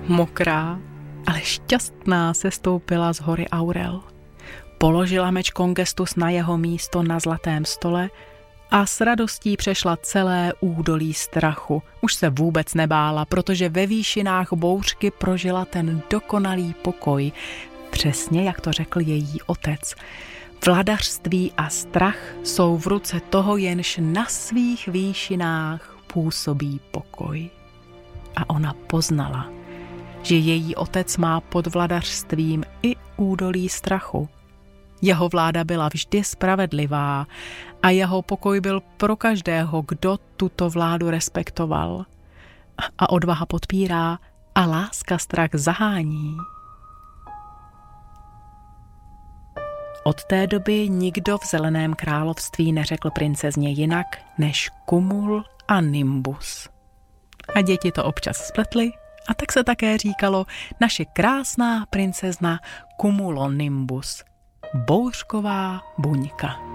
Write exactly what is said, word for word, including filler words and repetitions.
Mokrá, ale šťastná se stoupila z hory Aurel. Položila meč Kongestus na jeho místo na zlatém stole a s radostí přešla celé údolí strachu. Už se vůbec nebála, protože ve výšinách bouřky prožila ten dokonalý pokoj, přesně jak to řekl její otec. Vladařství a strach jsou v ruce toho, jenž na svých výšinách působí pokoj. A ona poznala, že její otec má pod vladařstvím i údolí strachu. Jeho vláda byla vždy spravedlivá a jeho pokoj byl pro každého, kdo tuto vládu respektoval. A odvaha podpírá a láska strach zahání. Od té doby nikdo v Zeleném království neřekl princezně jinak než Cumul a Nimbus. A děti to občas spletly, a tak se také říkalo naše krásná princezna Cumulonimbus, bouřková buňka.